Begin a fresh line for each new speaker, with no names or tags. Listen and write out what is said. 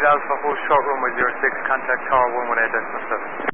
Alpha, hold short room with 06, contact tower 118.7.